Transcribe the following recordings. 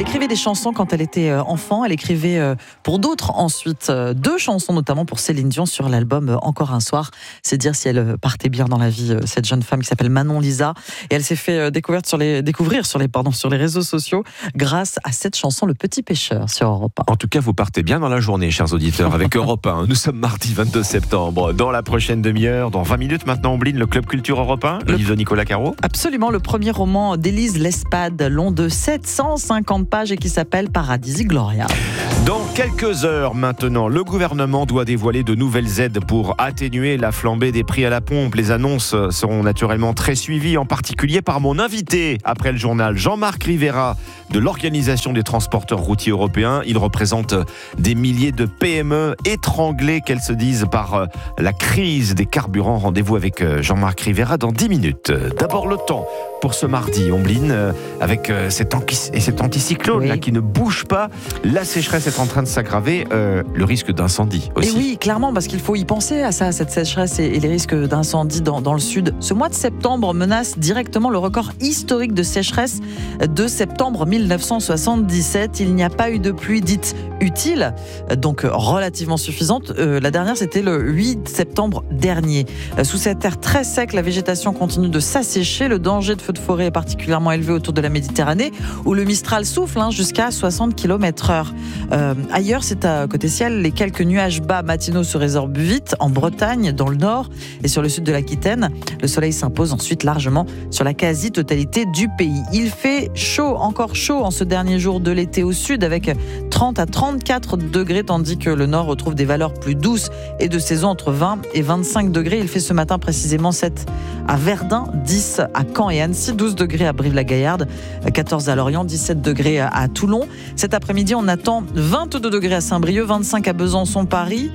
écrivait des chansons quand elle était enfant. Elle écrivait pour d'autres ensuite. 2 chansons notamment pour Céline Dion sur l'album Encore un soir. C'est dire si elle partait bien dans la vie, cette jeune femme qui s'appelle Manon Lisa. Et elle s'est fait découvrir sur les réseaux sociaux grâce à cette chanson Le Petit Pêcheur sur Europe 1. En tout cas, vous partez bien dans la journée, chers auditeurs, avec Europe 1. Nous sommes mardi 22 septembre. Dans la prochaine demi-heure, dans 20 minutes maintenant, on bline le Club Culture Europe 1, le livre de Nicolas Caro. Absolument, le premier roman d'Élise Lespade, long de 750 pages et qui s'appelle Paradisi Gloria. Dans quelques heures maintenant, le gouvernement doit dévoiler de nouvelles aides pour atténuer la flambée des prix à la pompe. Les annonces seront naturellement très suivies, en particulier par mon invité après le journal, Jean-Marc Rivera, de l'Organisation des transporteurs routiers européens. Il représente des milliers de PME étranglées, qu'elles se disent, par la crise des carburants. Rendez-vous avec Jean-Marc Rivera dans 10 minutes. D'abord le temps pour ce mardi. On bline avec cet anticyclone là, qui ne bouge pas. La sécheresse est en train de s'aggraver. Le risque d'incendie aussi. Et oui, clairement, parce qu'il faut y penser à ça, cette sécheresse et les risques d'incendie dans le sud. Ce mois de septembre menace directement le record historique de sécheresse de septembre 1977. Il n'y a pas eu de pluie dite utile, donc relativement suffisante. La dernière, c'était le 8 septembre dernier. Sous cet air très sec, la végétation continue de s'assécher. Le danger de feux de forêt est particulièrement élevé autour de la Méditerranée, où le Mistral souffle jusqu'à 60 km/h. Ailleurs, c'est à côté ciel. Les quelques nuages bas matinaux se résorbent vite en Bretagne, dans le nord et sur le sud de l'Aquitaine. Le soleil s'impose ensuite largement sur la quasi-totalité du pays. Il fait chaud, encore chaud en ce dernier jour de l'été au sud, avec 30 à 34 degrés, tandis que le nord retrouve des valeurs plus douces et de saison entre 20 et 25 degrés. Il fait ce matin précisément 7 à Verdun, 10 à Caen et Annecy, 12 degrés à Brive-la-Gaillarde, 14 à Lorient, 17 degrés à Toulon. Cet après-midi, on attend 22 degrés à Saint-Brieuc, 25 à Besançon, Paris,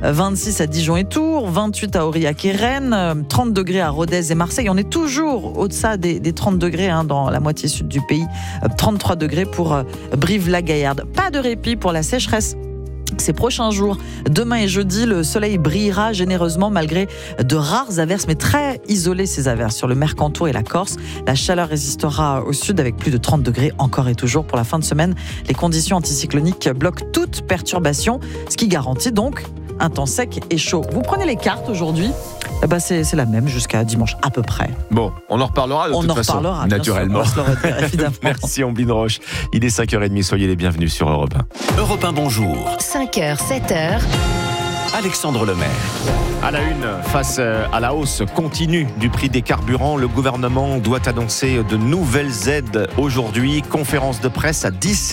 26 à Dijon et Tours, 28 à Aurillac et Rennes, 30 degrés à Rodez et Marseille. On est toujours au-delà des 30 degrés dans la moitié sud du pays, 33 degrés pour Brive-la-Gaillarde. Pas de répit pour la sécheresse ces prochains jours. Demain et jeudi, le soleil brillera généreusement malgré de rares averses, mais très isolées ces averses sur le Mercantour et la Corse. La chaleur résistera au sud avec plus de 30 degrés encore et toujours pour la fin de semaine. Les conditions anticycloniques bloquent toute perturbation, ce qui garantit donc un temps sec et chaud. Vous prenez les cartes aujourd'hui, c'est la même jusqu'à dimanche à peu près. Bon, on en reparlera de toute façon, naturellement. Sûr, on se le redire, évidemment. Merci Omblin Roche. Il est 5h30, soyez les bienvenus sur Europe 1. Europe 1, bonjour. 5h, 7h. Alexandre Lemaire. À la une, face à la hausse continue du prix des carburants, le gouvernement doit annoncer de nouvelles aides aujourd'hui. Conférence de presse à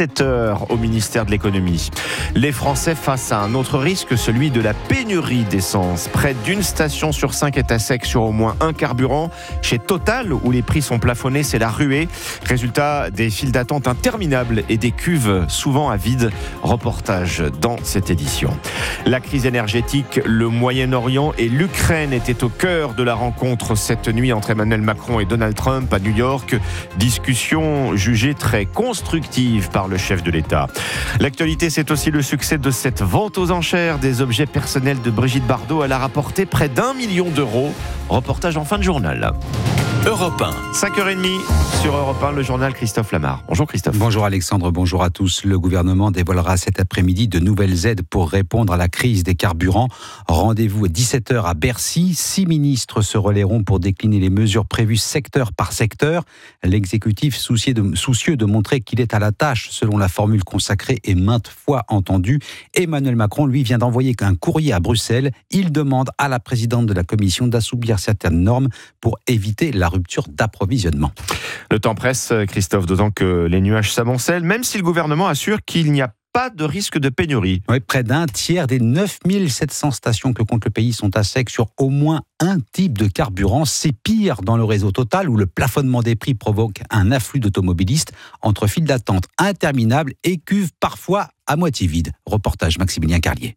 17h au ministère de l'économie. Les Français face à un autre risque, celui de la pénurie d'essence. Près d'une station sur 5 est à sec sur au moins un carburant. Chez Total, où les prix sont plafonnés, c'est la ruée. Résultat, des files d'attente interminables et des cuves souvent à vide. Reportage dans cette édition. La crise énergétique, le Moyen-Orient et l'Ukraine étaient au cœur de la rencontre cette nuit entre Emmanuel Macron et Donald Trump à New York. Discussion jugée très constructive par le chef de l'État. L'actualité, c'est aussi le succès de cette vente aux enchères des objets personnels de Brigitte Bardot. Elle a rapporté près d'1 million d'euros. Reportage en fin de journal. Europe 1. 5h30 sur Europe 1, le journal Christophe Lamar. Bonjour Christophe. Bonjour Alexandre, bonjour à tous. Le gouvernement dévoilera cet après-midi de nouvelles aides pour répondre à la crise des carburants. Rendez-vous à 17h à Bercy. 6 ministres se relayeront pour décliner les mesures prévues secteur par secteur. L'exécutif, soucieux de montrer qu'il est à la tâche, selon la formule consacrée et maintes fois entendue. Emmanuel Macron, lui, vient d'envoyer un courrier à Bruxelles. Il demande à la présidente de la Commission d'assouplir certaines normes pour éviter la rupture d'approvisionnement. Le temps presse, Christophe, d'autant que les nuages s'amoncellent, même si le gouvernement assure qu'il n'y a pas de risque de pénurie. Oui, près d'un tiers des 9700 stations que compte le pays sont à sec sur au moins un type de carburant. C'est pire dans le réseau Total où le plafonnement des prix provoque un afflux d'automobilistes entre files d'attente interminables et cuves parfois à moitié vides. Reportage Maximilien Carlier.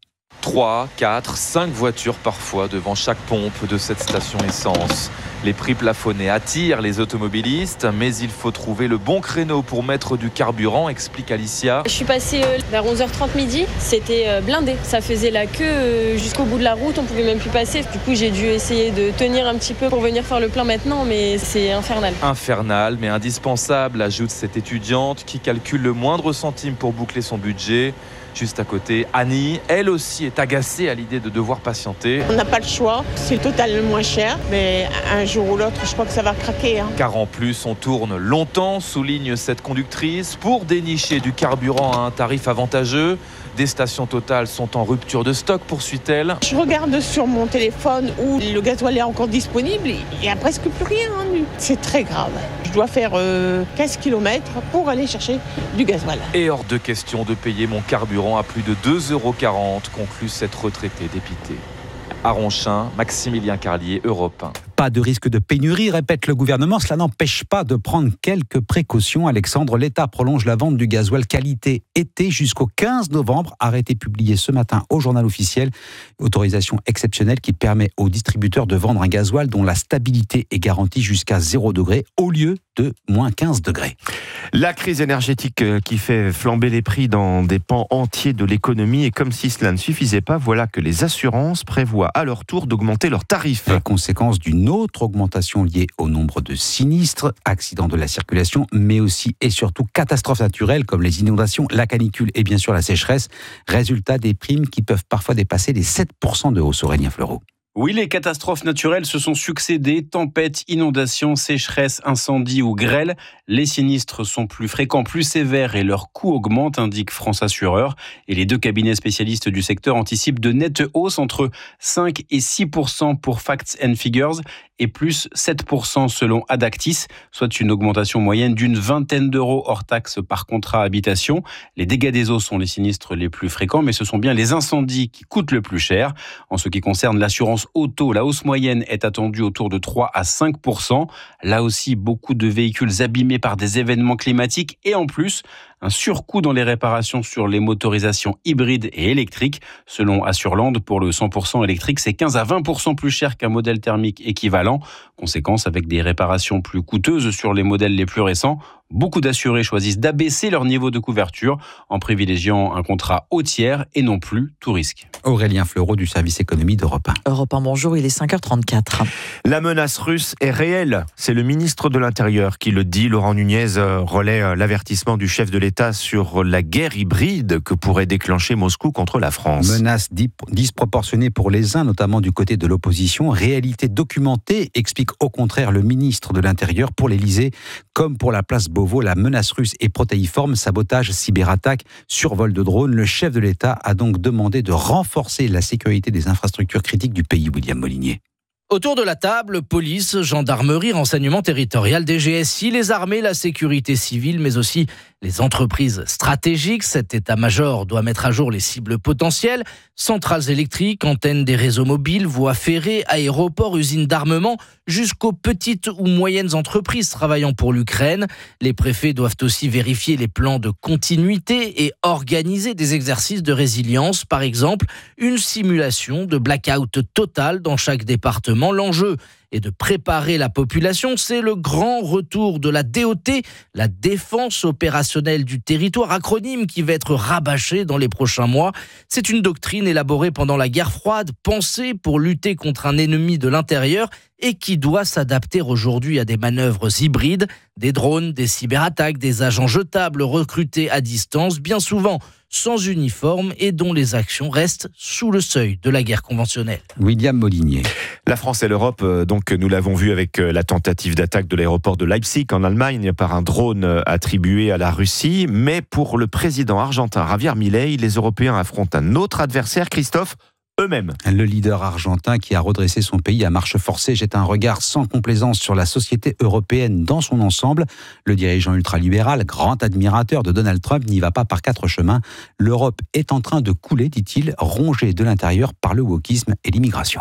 3, 4, 5 voitures parfois devant chaque pompe de cette station essence. Les prix plafonnés attirent les automobilistes, mais il faut trouver le bon créneau pour mettre du carburant, explique Alicia. Je suis passée vers 11h30 midi, c'était blindé. Ça faisait la queue jusqu'au bout de la route, on pouvait même plus passer. Du coup, j'ai dû essayer de tenir un petit peu pour venir faire le plein maintenant, mais c'est infernal. Infernal, mais indispensable, ajoute cette étudiante qui calcule le moindre centime pour boucler son budget. Juste à côté, Annie, elle aussi est agacée à l'idée de devoir patienter. On n'a pas le choix, c'est totalement moins cher, mais un jour ou l'autre, je crois que ça va craquer. Car en plus, on tourne longtemps, souligne cette conductrice, pour dénicher du carburant à un tarif avantageux. Des stations Total sont en rupture de stock, poursuit-elle. Je regarde sur mon téléphone où le gasoil est encore disponible, il n'y a presque plus rien. C'est très grave. Je dois faire 15 km pour aller chercher du gasoil. Et hors de question de payer mon carburant à plus de 2,40 €, conclut cette retraitée dépitée. À Ronchin, Maximilien Carlier, Europe 1. Pas de risque de pénurie, répète le gouvernement. Cela n'empêche pas de prendre quelques précautions. Alexandre, l'État prolonge la vente du gasoil qualité été jusqu'au 15 novembre. Arrêté publié ce matin au journal officiel. Autorisation exceptionnelle qui permet aux distributeurs de vendre un gasoil dont la stabilité est garantie jusqu'à 0 degré au lieu de moins 15 degrés. La crise énergétique qui fait flamber les prix dans des pans entiers de l'économie, et comme si cela ne suffisait pas, voilà que les assurances prévoient à leur tour d'augmenter leurs tarifs. La conséquence d'une autre augmentation liée au nombre de sinistres, accidents de la circulation, mais aussi et surtout catastrophes naturelles comme les inondations, la canicule et bien sûr la sécheresse. Résultat, des primes qui peuvent parfois dépasser les 7% de hausse. Aurélien Fleureau. Oui, les catastrophes naturelles se sont succédées, tempêtes, inondations, sécheresses, incendies ou grêles. Les sinistres sont plus fréquents, plus sévères et leur coût augmente, indique France Assureur. Et les deux cabinets spécialistes du secteur anticipent de nettes hausses entre 5 et 6% pour Facts and Figures et plus 7% selon Adactis, soit une augmentation moyenne d'une vingtaine d'euros hors taxe par contrat habitation. Les dégâts des eaux sont les sinistres les plus fréquents, mais ce sont bien les incendies qui coûtent le plus cher. En ce qui concerne l'assurance auto, la hausse moyenne est attendue autour de 3 à 5%. Là aussi, beaucoup de véhicules abîmés par des événements climatiques et en plus, un surcoût dans les réparations sur les motorisations hybrides et électriques. Selon Assurland, pour le 100% électrique, c'est 15 à 20% plus cher qu'un modèle thermique équivalent. Conséquence, avec des réparations plus coûteuses sur les modèles les plus récents, beaucoup d'assurés choisissent d'abaisser leur niveau de couverture en privilégiant un contrat au tiers et non plus tout risque. Aurélien Fleureau du service économie d'Europe 1. Europe 1, bonjour, il est 5h34. La menace russe est réelle. C'est le ministre de l'Intérieur qui le dit. Laurent Nunez relaie l'avertissement du chef de l'État sur la guerre hybride que pourrait déclencher Moscou contre la France. Menace disproportionnée pour les uns, notamment du côté de l'opposition. Réalité documentée, explique au contraire le ministre de l'Intérieur. Pour l'Élysée, comme pour la place Beauvau, la menace russe est protéiforme. Sabotage, cyberattaque, survol de drones. Le chef de l'État a donc demandé de renforcer la sécurité des infrastructures critiques du pays. William Molinier. Autour de la table, police, gendarmerie, renseignement territorial, DGSI, les armées, la sécurité civile, mais aussi les entreprises stratégiques. Cet état-major doit mettre à jour les cibles potentielles. Centrales électriques, antennes des réseaux mobiles, voies ferrées, aéroports, usines d'armement, jusqu'aux petites ou moyennes entreprises travaillant pour l'Ukraine. Les préfets doivent aussi vérifier les plans de continuité et organiser des exercices de résilience. Par exemple, une simulation de blackout total dans chaque département. L'enjeu est de préparer la population. C'est le grand retour de la DOT, la défense opérationnelle du territoire, acronyme qui va être rabâché dans les prochains mois. C'est une doctrine élaborée pendant la guerre froide, pensée pour lutter contre un ennemi de l'intérieur et qui doit s'adapter aujourd'hui à des manœuvres hybrides, des drones, des cyberattaques, des agents jetables recrutés à distance, bien souvent sans uniforme et dont les actions restent sous le seuil de la guerre conventionnelle. William Molinier. La France et l'Europe, donc nous l'avons vu avec la tentative d'attaque de l'aéroport de Leipzig en Allemagne par un drone attribué à la Russie. Mais pour le président argentin Javier Milei, les Européens affrontent un autre adversaire, Christophe, eux-mêmes. Le leader argentin qui a redressé son pays à marche forcée jette un regard sans complaisance sur la société européenne dans son ensemble. Le dirigeant ultralibéral, grand admirateur de Donald Trump, n'y va pas par quatre chemins. L'Europe est en train de couler, dit-il, rongée de l'intérieur par le wokisme et l'immigration.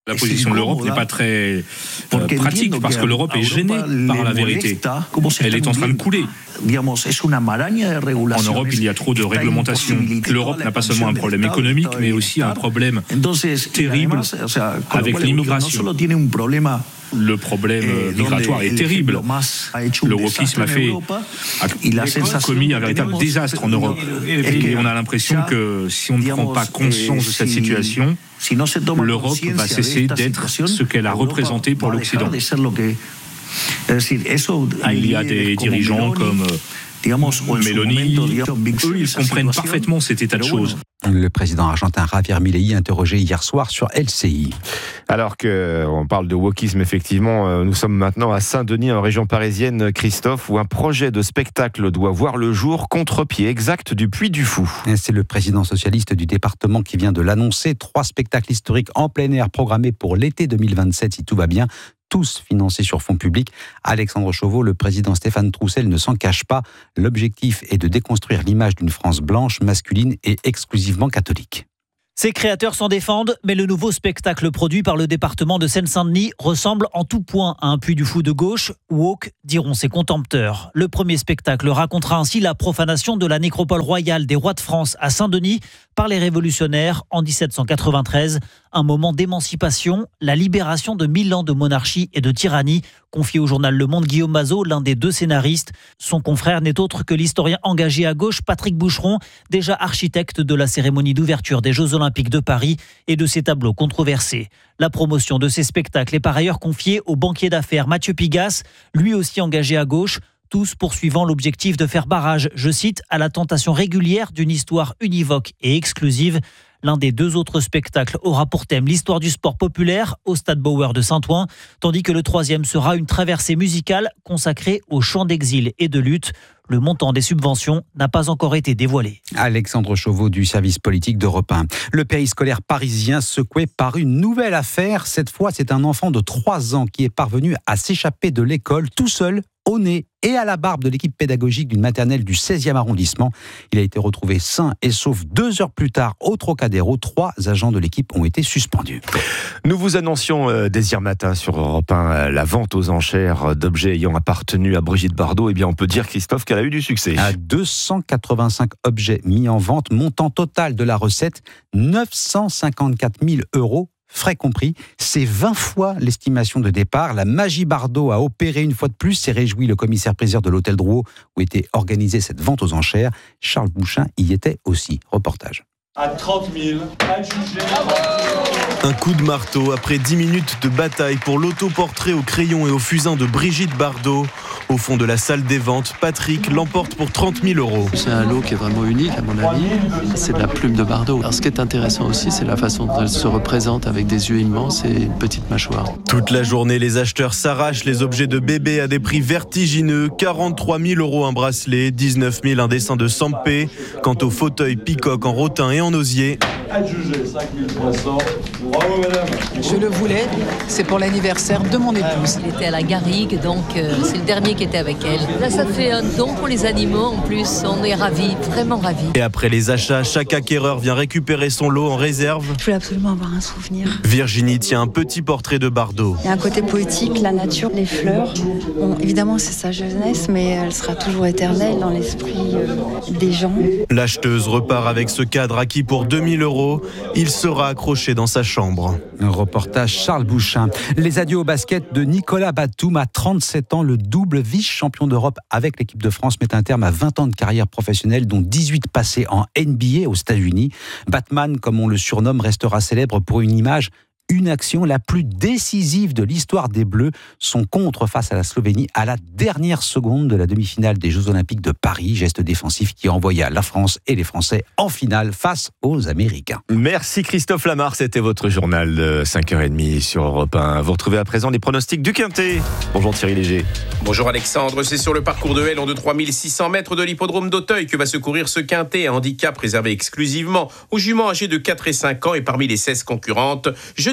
La position de l'Europe n'est pas très pratique parce que l'Europe est gênée par la vérité. Elle est en train de couler. En Europe, il y a trop de réglementation. L'Europe n'a pas seulement un problème économique, mais aussi un problème terrible avec l'immigration. Le problème migratoire est terrible. Le wokisme a commis un véritable désastre en Europe. Et on a l'impression que si on ne prend pas conscience de cette situation, l'Europe va cesser d'être ce qu'elle a représenté pour l'Occident. Il y a des dirigeants comme Meloni, eux, ils comprennent parfaitement cet état de choses. Le président argentin Javier Milei interrogé hier soir sur LCI. Alors qu'on parle de wokisme, effectivement, nous sommes maintenant à Saint-Denis, en région parisienne, Christophe, où un projet de spectacle doit voir le jour, contre-pied exact du Puy du Fou. C'est le président socialiste du département qui vient de l'annoncer. 3 spectacles historiques en plein air programmés pour l'été 2027, si tout va bien. Tous financés sur fonds publics. Alexandre Chauveau, le président Stéphane Troussel ne s'en cache pas. L'objectif est de déconstruire l'image d'une France blanche, masculine et exclusivement catholique. Ses créateurs s'en défendent, mais le nouveau spectacle produit par le département de Seine-Saint-Denis ressemble en tout point à un Puy du Fou de gauche. Woke, diront ses contempteurs. Le premier spectacle racontera ainsi la profanation de la nécropole royale des rois de France à Saint-Denis par les révolutionnaires en 1793. Un moment d'émancipation, la libération de 1000 ans de monarchie et de tyrannie, confié au journal Le Monde Guillaume Mazot, l'un des 2 scénaristes. Son confrère n'est autre que l'historien engagé à gauche Patrick Boucheron, déjà architecte de la cérémonie d'ouverture des Jeux Olympiques de Paris et de ses tableaux controversés. La promotion de ces spectacles est par ailleurs confiée au banquier d'affaires Mathieu Pigasse, lui aussi engagé à gauche, tous poursuivant l'objectif de faire barrage, je cite, à la tentation régulière d'une histoire univoque et exclusive. L'un des 2 autres spectacles aura pour thème l'histoire du sport populaire au Stade Bauer de Saint-Ouen, tandis que le 3e sera une traversée musicale consacrée aux chants d'exil et de lutte. Le montant des subventions n'a pas encore été dévoilé. Alexandre Chauveau du service politique d'Europe 1. Le périscolaire parisien secoué par une nouvelle affaire. Cette fois, c'est un enfant de 3 ans qui est parvenu à s'échapper de l'école tout seul, au nez et à la barbe de l'équipe pédagogique d'une maternelle du 16e arrondissement. Il a été retrouvé sain et sauf 2 heures plus tard au Trocadéro. 3 agents de l'équipe ont été suspendus. Nous vous annoncions dès hier matin sur Europe 1 la vente aux enchères d'objets ayant appartenu à Brigitte Bardot. Eh bien, on peut dire, Christophe, qu'elle a eu du succès. À 285 objets mis en vente, montant total de la recette 954 000 €. Frais compris, c'est 20 fois l'estimation de départ. La magie Bardot a opéré une fois de plus, s'est réjoui le commissaire-priseur de l'hôtel Drouot où était organisée cette vente aux enchères. Charles Bouchin y était aussi. Reportage. À 30 000, adjugé. Un coup de marteau après 10 minutes de bataille pour l'autoportrait au crayon et au fusain de Brigitte Bardot. Au fond de la salle des ventes, Patrick l'emporte pour 30 000 €. C'est un lot qui est vraiment unique à mon avis. C'est de la plume de Bardot. Alors ce qui est intéressant aussi, c'est la façon dont elle se représente avec des yeux immenses et une petite mâchoire. Toute la journée, les acheteurs s'arrachent les objets de bébé à des prix vertigineux. 43 000 € un bracelet, 19 000 un dessin de Sampé. Quant au fauteuil Peacock en rotin et en osier. Adjugé 5 300. Bravo madame. Je le voulais, c'est pour l'anniversaire de mon épouse. Il était à la Garrigue, donc c'est le dernier qui était avec elle. Là, ça fait un don pour les animaux en plus. On est ravis, vraiment ravis. Et après les achats, chaque acquéreur vient récupérer son lot en réserve. Je voulais absolument avoir un souvenir. Virginie tient un petit portrait de Bardot. Il y a un côté poétique, la nature, les fleurs. Bon, évidemment, c'est sa jeunesse, mais elle sera toujours éternelle dans l'esprit des gens. L'acheteuse repart avec ce cadre acquis pour 2 000 €. Il sera accroché dans sa chambre. Un reportage Charles Bouchin. Les adieux au basket de Nicolas Batum à 37 ans, le double vice-champion d'Europe avec l'équipe de France met un terme à 20 ans de carrière professionnelle, dont 18 passés en NBA aux États-Unis. Batman, comme on le surnomme, restera célèbre pour une image, une action la plus décisive de l'histoire des Bleus, son contre face à la Slovénie à la dernière seconde de la demi-finale des Jeux Olympiques de Paris, geste défensif qui envoya la France et les Français en finale face aux Américains. Merci Christophe Lamar, c'était votre journal de 5h30 sur Europe 1. Vous retrouvez à présent les pronostics du Quintet. Bonjour Thierry Léger. Bonjour Alexandre, c'est sur le parcours de L en de 3600 mètres de l'hippodrome d'Auteuil que va se courir ce Quintet, un handicap réservé exclusivement aux juments âgés de 4 et 5 ans et parmi les 16 concurrentes, je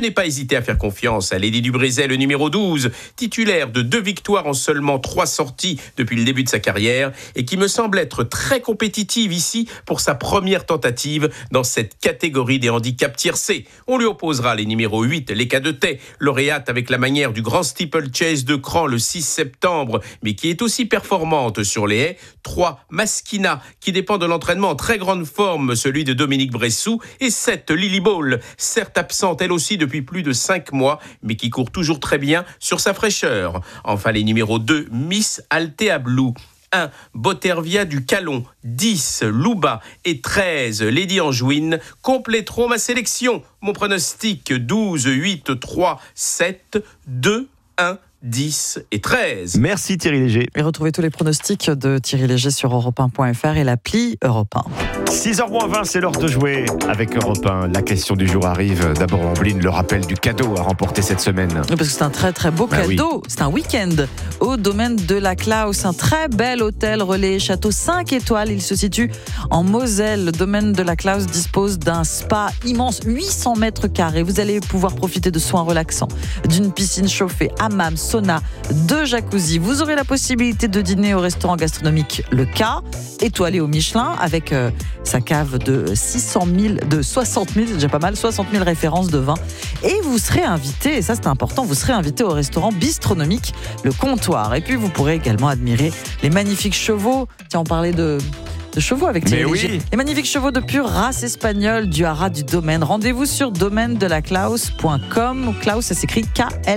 n'ai pas hésité à faire confiance à Lady Dubrézet, le numéro 12, titulaire de 2 victoires en seulement 3 sorties depuis le début de sa carrière et qui me semble être très compétitive ici pour sa première tentative dans cette catégorie des handicaps tier C. On lui opposera les numéros 8, les Cadetets, lauréate avec la manière du grand steeplechase de Cran le 6 septembre, mais qui est aussi performante sur les haies. 3, Maskina, qui dépend de l'entraînement en très grande forme, celui de Dominique Bressou. Et 7, Lily Ball, certes absente elle aussi depuis plus de 5 mois, mais qui court toujours très bien sur sa fraîcheur. Enfin, les numéros 2, Miss Altea Blue. 1, Botervia du Calon, 10, Louba et 13, Lady Angewine compléteront ma sélection. Mon pronostic 12, 8, 3, 7, 2, 1, 10 et 13. Merci Thierry Léger. Et retrouvez tous les pronostics de Thierry Léger sur europe1.fr et l'appli Europe 1. 6h20, c'est l'heure de jouer avec Europe 1. La question du jour arrive. D'abord, Ambline, le rappel du cadeau à remporter cette semaine. Oui, parce que c'est un très très beau cadeau. Oui. C'est un week-end au domaine de la Klaus, un très bel hôtel relais château 5 étoiles. Il se situe en Moselle. Le domaine de la Klaus dispose d'un spa immense, 800 mètres carrés. Vous allez pouvoir profiter de soins relaxants, d'une piscine chauffée, hammam, sauna, 2 jacuzzi. Vous aurez la possibilité de dîner au restaurant gastronomique Le K, étoilé au Michelin, avec sa cave de 60 000, c'est déjà pas mal, 60 000 références de vin. Et vous serez invité, et ça c'est important, vous serez invité au restaurant bistronomique Le Comptoir. Et puis vous pourrez également admirer les magnifiques chevaux. Tiens, on parlait de chevaux avec Thierry Léger. Oui. Les magnifiques chevaux de pure race espagnole du haras du domaine. Rendez-vous sur domaine-de-la-Klaus.com. Klaus, ça s'écrit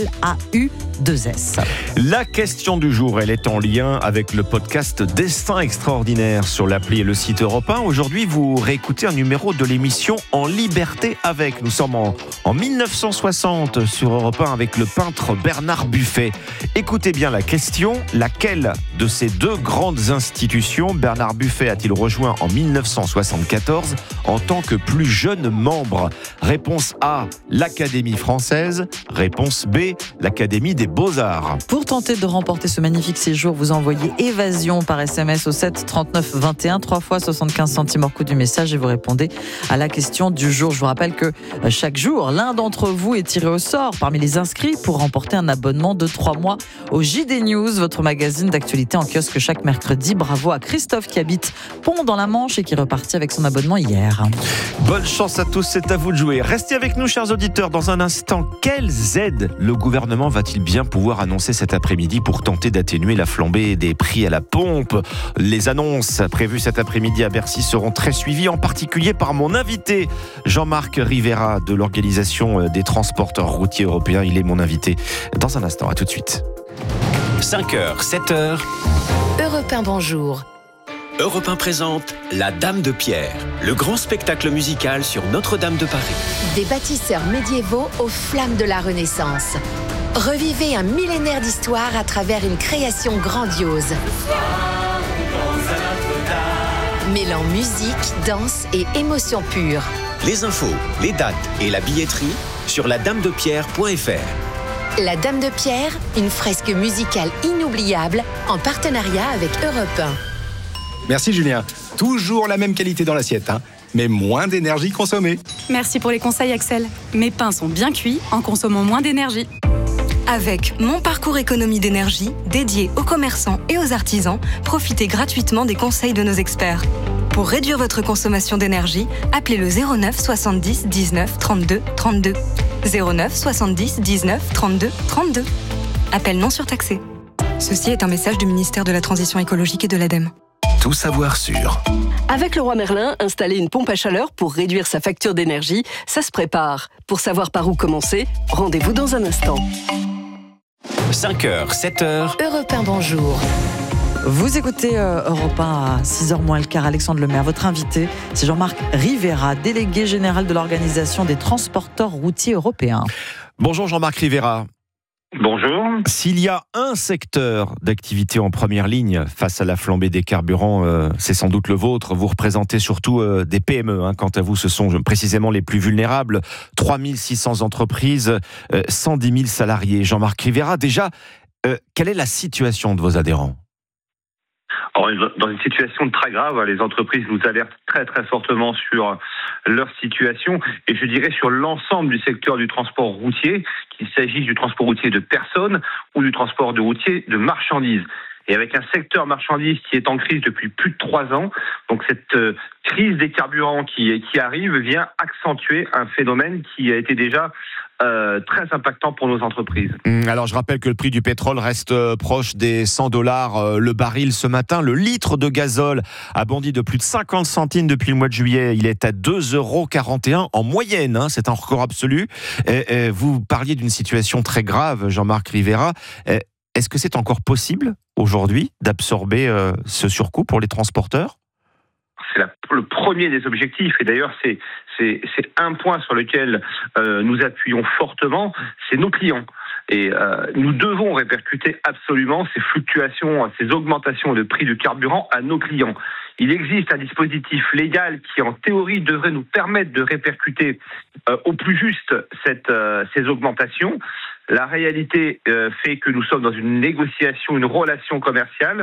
K-L-A-U-2-S. La question du jour, elle est en lien avec le podcast Destin extraordinaire sur l'appli et le site Europe 1. Aujourd'hui, vous réécoutez un numéro de l'émission En liberté avec. Nous sommes en 1960 sur Europe 1 avec le peintre Bernard Buffet. Écoutez bien la question. Laquelle de ces 2 grandes institutions Bernard Buffet a-t-il rejoint en 1974 en tant que plus jeune membre? Réponse A, l'Académie française. Réponse B, l'Académie des Beaux-Arts. Pour tenter de remporter ce magnifique séjour, vous envoyez évasion par SMS au 7 39 21, 3 fois 75 centimes hors coût du message et vous répondez à la question du jour. Je vous rappelle que chaque jour, l'un d'entre vous est tiré au sort parmi les inscrits pour remporter un abonnement de 3 mois au JD News, votre magazine d'actualité en kiosque chaque mercredi. Bravo à Christophe qui habite Pont dans la Manche et qui est reparti avec son abonnement hier. Bonne chance à tous, c'est à vous de jouer. Restez avec nous, chers auditeurs. Dans un instant, quelles aides le gouvernement va-t-il bien pouvoir annoncer cet après-midi pour tenter d'atténuer la flambée des prix à la pompe? Les annonces prévues cet après-midi à Bercy seront très suivies, en particulier par mon invité, Jean-Marc Rivera, de l'Organisation des transporteurs routiers européens. Il est mon invité dans un instant. À tout de suite. 5h, 7h. Europe 1, bonjour. Europe 1 présente La Dame de Pierre, le grand spectacle musical sur Notre-Dame de Paris. Des bâtisseurs médiévaux aux flammes de la Renaissance. Revivez un millénaire d'histoire à travers une création grandiose. Mêlant musique, danse et émotion pure. Les infos, les dates et la billetterie sur ladamedepierre.fr. La Dame de Pierre, une fresque musicale inoubliable en partenariat avec Europe 1. Merci Julien. Toujours la même qualité dans l'assiette, mais moins d'énergie consommée. Merci pour les conseils Axel. Mes pains sont bien cuits en consommant moins d'énergie. Avec mon parcours économie d'énergie, dédié aux commerçants et aux artisans, profitez gratuitement des conseils de nos experts. Pour réduire votre consommation d'énergie, appelez le 09 70 19 32 32. 09 70 19 32 32. Appel non surtaxé. Ceci est un message du ministère de la Transition écologique et de l'ADEME. Tout savoir sur. Avec Leroy Merlin, installer une pompe à chaleur pour réduire sa facture d'énergie, ça se prépare. Pour savoir par où commencer, rendez-vous dans un instant. 5h, 7h. Europe 1, bonjour. Vous écoutez Europe 1 à 6h moins le quart. Alexandre Lemaire, votre invité, c'est Jean-Marc Rivera, délégué général de l'Organisation des transporteurs routiers européens. Bonjour Jean-Marc Rivera. Bonjour. S'il y a un secteur d'activité en première ligne face à la flambée des carburants, c'est sans doute le vôtre. Vous représentez surtout des PME. Quant à vous, ce sont précisément les plus vulnérables. 3600 entreprises, 110 000 salariés. Jean-Marc Rivera, déjà, quelle est la situation de vos adhérents ? Dans une situation très grave, les entreprises nous alertent très très fortement sur leur situation et je dirais sur l'ensemble du secteur du transport routier, qu'il s'agisse du transport routier de personnes ou du transport routier de marchandises. Et avec un secteur marchandises qui est en crise depuis plus de 3 ans, donc cette crise des carburants qui arrive vient accentuer un phénomène qui a été déjà très impactant pour nos entreprises. Alors je rappelle que le prix du pétrole reste proche des $100 le baril ce matin. Le litre de gazole a bondi de plus de 50 centimes depuis le mois de juillet. Il est à 2,41 € en moyenne. C'est un record absolu. Vous parliez d'une situation très grave, Jean-Marc Rivera. Est-ce que c'est encore possible aujourd'hui d'absorber ce surcoût pour les transporteurs ? C'est le premier des objectifs, et d'ailleurs c'est un point sur lequel nous appuyons fortement, c'est nos clients. Et nous devons répercuter absolument ces fluctuations, ces augmentations de prix du carburant à nos clients. Il existe un dispositif légal qui, en théorie, devrait nous permettre de répercuter au plus juste ces augmentations. La réalité fait que nous sommes dans une négociation, une relation commerciale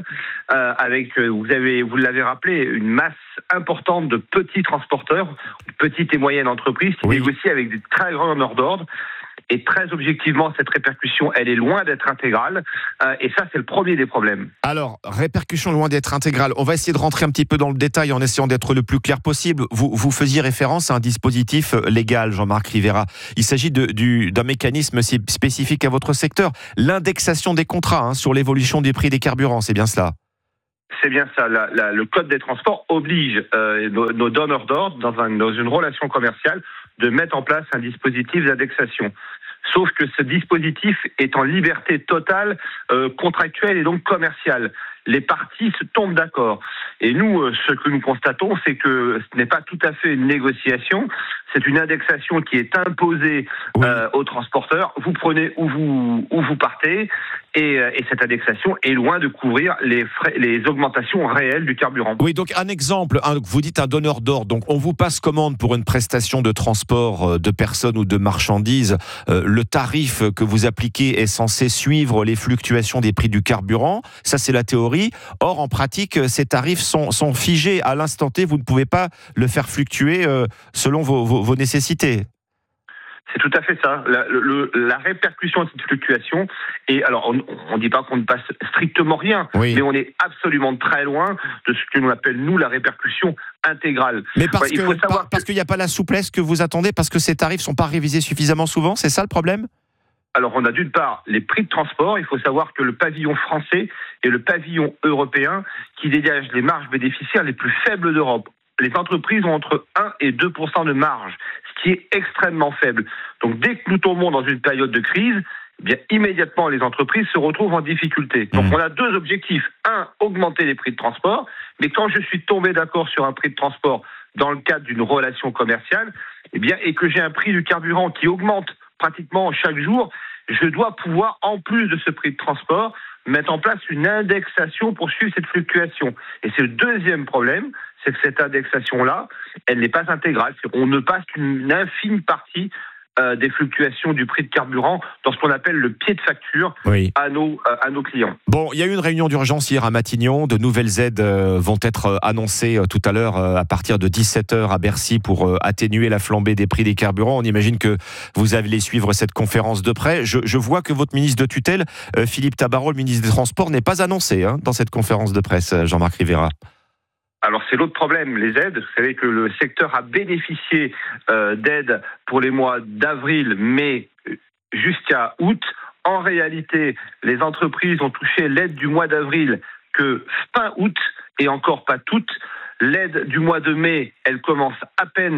avec, vous l'avez rappelé, une masse importante de petits transporteurs, petites et moyennes entreprises qui négocient avec des très grands donneurs d'ordre. Et très objectivement, cette répercussion, elle est loin d'être intégrale. Et ça, c'est le premier des problèmes. Alors, répercussion loin d'être intégrale. On va essayer de rentrer un petit peu dans le détail en essayant d'être le plus clair possible. Vous faisiez référence à un dispositif légal, Jean-Marc Rivera. Il s'agit d'un mécanisme spécifique à votre secteur. L'indexation des contrats sur l'évolution des prix des carburants, c'est bien cela ? C'est bien ça. Le Code des transports oblige nos donneurs d'ordre, dans une relation commerciale, de mettre en place un dispositif d'indexation. Sauf que ce dispositif est en liberté totale, contractuelle et donc commerciale. Les parties se tombent d'accord. Et nous, ce que nous constatons, c'est que ce n'est pas tout à fait une négociation, c'est une indexation qui est imposée aux transporteurs. Vous prenez où vous partez, et cette indexation est loin de couvrir les augmentations réelles du carburant. Oui, donc un exemple, vous dites un donneur d'ordre, donc on vous passe commande pour une prestation de transport de personnes ou de marchandises. Le tarif que vous appliquez est censé suivre les fluctuations des prix du carburant, ça c'est la théorie. Or, en pratique, ces tarifs sont figés à l'instant T. Vous ne pouvez pas le faire fluctuer selon vos nécessités. C'est tout à fait ça. La répercussion de cette fluctuation, et alors on ne dit pas qu'on ne passe strictement rien, mais on est absolument très loin de ce que l'on appelle, nous, la répercussion intégrale. Mais parce qu'il n'y a pas la souplesse que vous attendez, parce que ces tarifs ne sont pas révisés suffisamment souvent, c'est ça le problème ? Alors, on a d'une part les prix de transport. Il faut savoir que le pavillon français est le pavillon européen qui dégage les marges bénéficiaires les plus faibles d'Europe. Les entreprises ont entre 1 et 2% de marge, ce qui est extrêmement faible. Donc, dès que nous tombons dans une période de crise, eh bien, immédiatement, les entreprises se retrouvent en difficulté. Donc, on a 2 objectifs. 1, augmenter les prix de transport. Mais quand je suis tombé d'accord sur un prix de transport dans le cadre d'une relation commerciale, eh bien, et que j'ai un prix du carburant qui augmente pratiquement chaque jour, je dois pouvoir, en plus de ce prix de transport, mettre en place une indexation pour suivre cette fluctuation. Et c'est le deuxième problème, c'est que cette indexation-là, elle n'est pas intégrale. On ne passe qu'une infime partie des fluctuations du prix de carburant dans ce qu'on appelle le pied de facture à nos clients. Bon, il y a eu une réunion d'urgence hier à Matignon. De nouvelles aides vont être annoncées tout à l'heure à partir de 17h à Bercy pour atténuer la flambée des prix des carburants. On imagine que vous allez suivre cette conférence de près. Je vois que votre ministre de tutelle, Philippe Tabarot, le ministre des Transports, n'est pas annoncé dans cette conférence de presse, Jean-Marc Rivera. Alors c'est l'autre problème, les aides. Vous savez que le secteur a bénéficié d'aides pour les mois d'avril, mai, jusqu'à août. En réalité, les entreprises ont touché l'aide du mois d'avril que fin août, et encore pas toutes. L'aide du mois de mai, elle commence à peine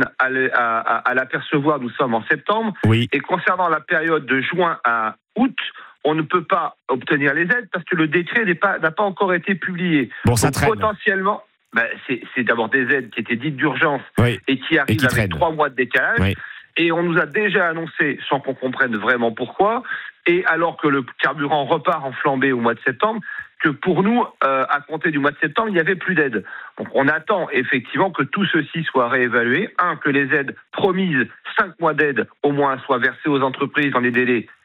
à l'apercevoir. Nous sommes en septembre. Et concernant la période de juin à août, on ne peut pas obtenir les aides parce que le décret n'a pas encore été publié. Bon, ça traîne. Potentiellement... c'est d'abord des aides qui étaient dites d'urgence et qui arrivent avec 3 mois de décalage. Et on nous a déjà annoncé, sans qu'on comprenne vraiment pourquoi, et alors que le carburant repart en flambée au mois de septembre, que pour nous, à compter du mois de septembre, il n'y avait plus d'aide. Donc on attend effectivement que tout ceci soit réévalué. Que les aides promises, 5 mois d'aide au moins, soient versées aux entreprises dans des délais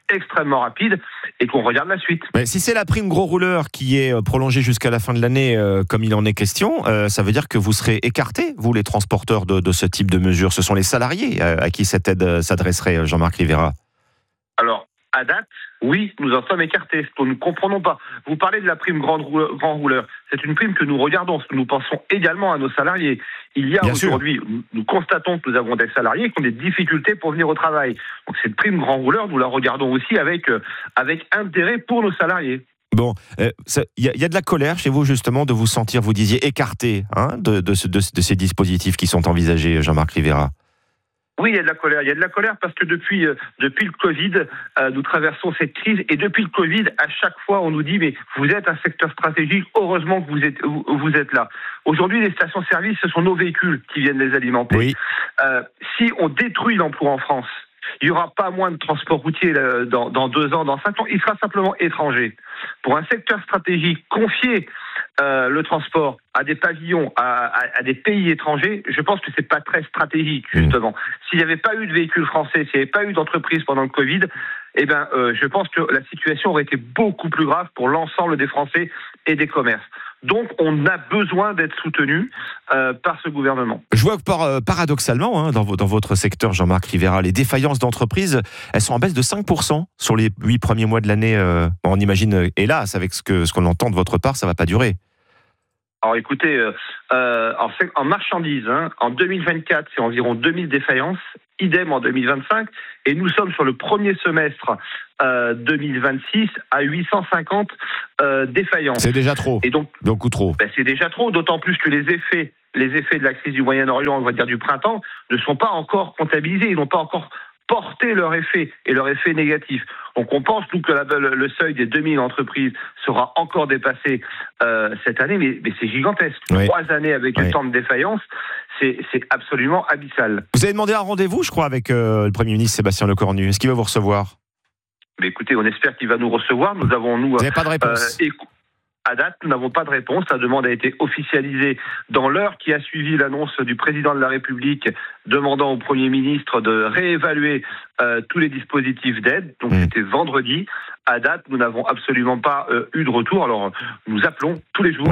extrêmement rapide et qu'on regarde la suite. Mais si c'est la prime gros rouleur qui est prolongée jusqu'à la fin de l'année, comme il en est question, ça veut dire que vous serez écartés, vous les transporteurs, de ce type de mesures. Ce sont les salariés à qui cette aide s'adresserait, Jean-Marc Rivera. Alors, à date, oui, nous en sommes écartés, ce que nous ne comprenons pas. Vous parlez de la prime grand rouleur. C'est une prime que nous regardons, parce que nous pensons également à nos salariés. Il y a aujourd'hui, nous constatons que nous avons des salariés qui ont des difficultés pour venir au travail. Donc cette prime grand rouleur, nous la regardons aussi avec intérêt pour nos salariés. Bon, il y a de la colère chez vous justement de vous sentir, vous disiez, écarté de ces dispositifs qui sont envisagés, Jean-Marc Rivera. Oui, il y a de la colère. Il y a de la colère parce que depuis le Covid, nous traversons cette crise. Et depuis le Covid, à chaque fois, on nous dit « mais vous êtes un secteur stratégique, heureusement que vous êtes là ». Aujourd'hui, les stations-service, ce sont nos véhicules qui viennent les alimenter. Oui. Si on détruit l'emploi en France, il n'y aura pas moins de transport routier dans 2 ans, dans 5 ans. Il sera simplement étranger. Pour un secteur stratégique, confier le transport à des pavillons, à des pays étrangers, je pense que c'est pas très stratégique, justement. S'il n'y avait pas eu de véhicules français, s'il n'y avait pas eu d'entreprise pendant le Covid, je pense que la situation aurait été beaucoup plus grave pour l'ensemble des Français et des commerces. Donc, on a besoin d'être soutenu par ce gouvernement. Je vois que paradoxalement, dans votre secteur, Jean-Marc Rivera, les défaillances d'entreprises, elles sont en baisse de 5% sur les 8 premiers mois de l'année. On imagine, hélas, avec ce qu'on entend de votre part, ça ne va pas durer. Alors écoutez, en marchandises, en 2024, c'est environ 2000 défaillances, idem en 2025, et nous sommes sur le premier semestre 2026 à 850 défaillances. C'est déjà trop, et donc, beaucoup trop. C'est déjà trop, d'autant plus que les effets de la crise du Moyen-Orient, on va dire du printemps, ne sont pas encore comptabilisés, ils n'ont pas encore porté leur effet, et leur effet négatif. Donc on pense, nous, que le seuil des 2000 entreprises sera encore dépassé cette année, mais c'est gigantesque. Oui. 3 années avec autant de défaillances, c'est absolument abyssal. Vous avez demandé un rendez-vous, je crois, avec le Premier ministre Sébastien Lecornu. Est-ce qu'il va vous recevoir ? Mais écoutez, on espère qu'il va nous recevoir. Vous n'avez pas de réponse à date, nous n'avons pas de réponse. La demande a été officialisée dans l'heure qui a suivi l'annonce du président de la République demandant au Premier ministre de réévaluer tous les dispositifs d'aide. Donc c'était vendredi. À date, nous n'avons absolument pas eu de retour. Alors nous appelons tous les jours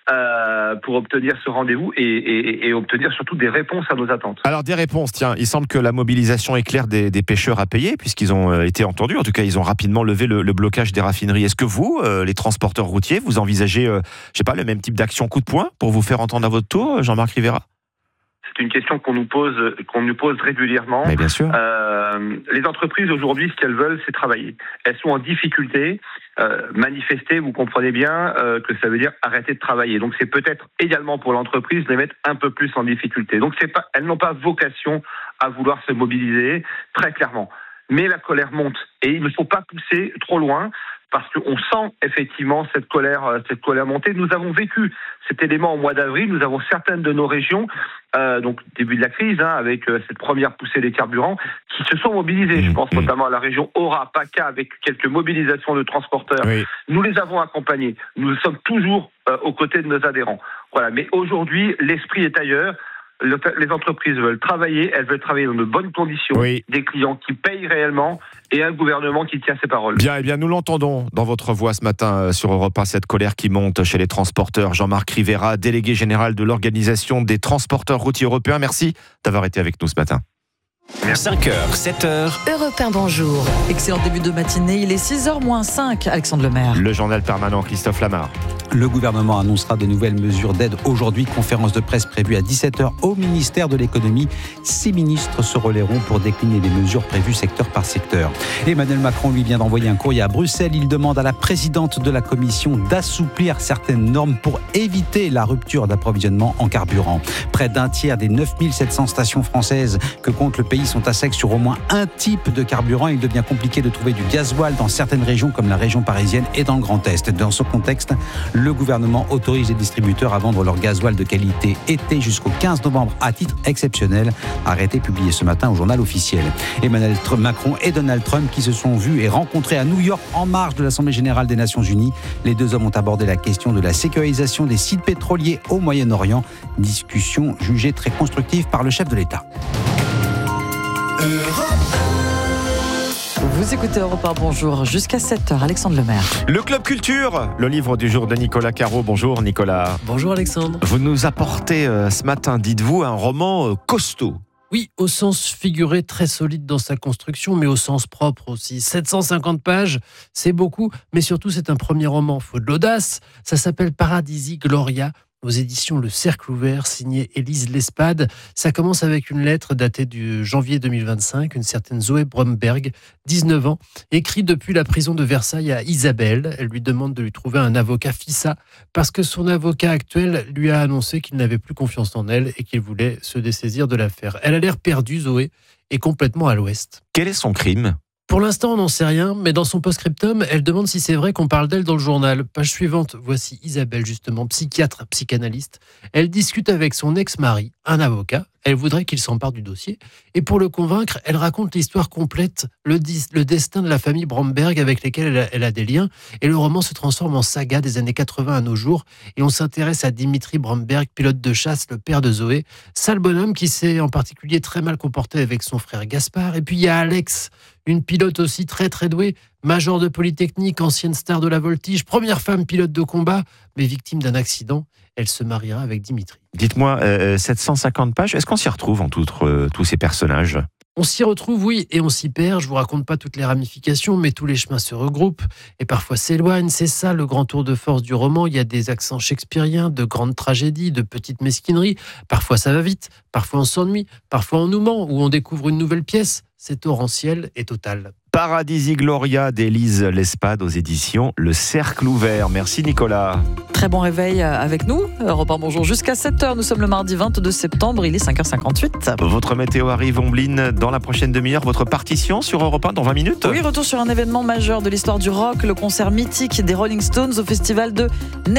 pour obtenir ce rendez-vous et obtenir surtout des réponses à nos attentes. Alors des réponses, tiens, il semble que la mobilisation éclair des pêcheurs a payé puisqu'ils ont été entendus. En tout cas, ils ont rapidement levé le blocage des raffineries. Est-ce que vous, les transporteurs routiers, vous envisagez, je sais pas, le même type d'action coup de poing pour vous faire entendre à votre tour, Jean-Marc Rivera ? C'est une question qu'on nous pose régulièrement. Mais bien sûr. Les entreprises aujourd'hui, ce qu'elles veulent, c'est travailler. Elles sont en difficulté. Manifester, vous comprenez bien que ça veut dire arrêter de travailler. Donc c'est peut-être également pour l'entreprise de les mettre un peu plus en difficulté. Donc elles n'ont pas vocation à vouloir se mobiliser, très clairement. Mais la colère monte et il ne faut pas pousser trop loin. Parce qu'on sent effectivement cette colère monter. Nous avons vécu cet élément au mois d'avril. Nous avons certaines de nos régions, donc début de la crise, avec cette première poussée des carburants, qui se sont mobilisées. Je pense notamment à la région Aura, PACA, avec quelques mobilisations de transporteurs. Oui. Nous les avons accompagnés. Nous sommes toujours aux côtés de nos adhérents. Voilà. Mais aujourd'hui, l'esprit est ailleurs. Les entreprises veulent travailler, elles veulent travailler dans de bonnes conditions, des clients qui payent réellement et un gouvernement qui tient ses paroles. Bien, eh bien, nous l'entendons dans votre voix ce matin sur Europe 1, cette colère qui monte chez les transporteurs. Jean-Marc Rivera, délégué général de l'Organisation des transporteurs routiers européens, merci d'avoir été avec nous ce matin. 5h, 7h. Europe 1, bonjour. Excellent début de matinée, il est 6h moins 5, Alexandre Lemaire. Le journal permanent, Christophe Lamar. Le gouvernement annoncera de nouvelles mesures d'aide aujourd'hui. Conférence de presse prévue à 17h au ministère de l'économie. 6 ministres se relayeront pour décliner les mesures prévues secteur par secteur. Emmanuel Macron lui vient d'envoyer un courrier à Bruxelles. Il demande à la présidente de la commission d'assouplir certaines normes pour éviter la rupture d'approvisionnement en carburant. Près d'un tiers des 9700 stations françaises que compte le pays sont à sec sur au moins un type de carburant. Il devient compliqué de trouver du gasoil dans certaines régions comme la région parisienne et dans le Grand Est. Dans ce contexte, le gouvernement autorise les distributeurs à vendre leur gasoil de qualité été jusqu'au 15 novembre à titre exceptionnel. Arrêté publié ce matin au journal officiel. Emmanuel Macron et Donald Trump qui se sont vus et rencontrés à New York en marge de l'Assemblée générale des Nations Unies. Les deux hommes ont abordé la question de la sécurisation des sites pétroliers au Moyen-Orient. Discussion jugée très constructive par le chef de l'État. Vous écoutez Europe 1, bonjour. Jusqu'à 7h, Alexandre Lemaire. Le Club Culture, le livre du jour de Nicolas Caro. Bonjour Nicolas. Bonjour Alexandre. Vous nous apportez ce matin, dites-vous, un roman costaud. Oui, au sens figuré, très solide dans sa construction, mais au sens propre aussi. 750 pages, c'est beaucoup, mais surtout c'est un premier roman. Faut de l'audace. Ça s'appelle Paradisi Gloria, aux éditions Le Cercle Ouvert, signé Élise Lespade. Ça commence avec une lettre datée du janvier 2025, une certaine Zoé Bromberg, 19 ans, écrit depuis la prison de Versailles à Isabelle. Elle lui demande de lui trouver un avocat FISA, parce que son avocat actuel lui a annoncé qu'il n'avait plus confiance en elle et qu'il voulait se dessaisir de l'affaire. Elle a l'air perdue, Zoé, et complètement à l'ouest. Quel est son crime ? Pour l'instant, on n'en sait rien, mais dans son post-scriptum, elle demande si c'est vrai qu'on parle d'elle dans le journal. Page suivante, voici Isabelle, justement, psychiatre, psychanalyste. Elle discute avec son ex-mari, un avocat. Elle voudrait qu'il s'empare du dossier. Et pour le convaincre, elle raconte l'histoire complète, le destin de la famille Bromberg avec lesquels elle a des liens. Et le roman se transforme en saga des années 80 à nos jours. Et on s'intéresse à Dimitri Bromberg, pilote de chasse, le père de Zoé. Sale bonhomme qui s'est en particulier très mal comporté avec son frère Gaspard. Et puis il y a Alex, une pilote aussi très très douée, major de Polytechnique, ancienne star de la voltige, première femme pilote de combat, mais victime d'un accident. Elle se mariera avec Dimitri. Dites-moi, 750 pages, est-ce qu'on s'y retrouve en tous ces personnages ? On s'y retrouve, oui, et on s'y perd. Je vous raconte pas toutes les ramifications, mais tous les chemins se regroupent et parfois s'éloignent. C'est ça le grand tour de force du roman. Il y a des accents shakespeariens, de grandes tragédies, de petites mesquineries. Parfois ça va vite, parfois on s'ennuie, parfois on nous ment ou on découvre une nouvelle pièce. C'est torrentiel et total. Paradisi Gloria d'Élise Lespade aux éditions Le Cercle Ouvert. Merci Nicolas. Très bon réveil avec nous. Europe 1, bonjour. Jusqu'à 7h, nous sommes le mardi 22 septembre, il est 5h58. Votre météo arrive, Ombline, dans la prochaine demi-heure. Votre partition sur Europe 1 dans 20 minutes. Oui, retour sur un événement majeur de l'histoire du rock, le concert mythique des Rolling Stones au festival de